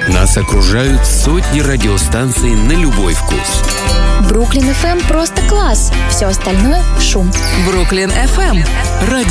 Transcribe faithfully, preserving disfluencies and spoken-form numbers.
Нас окружают сотни радиостанций на любой вкус. Бруклин эф эм просто класс. Все остальное — шум. Бруклин эф эм. Радио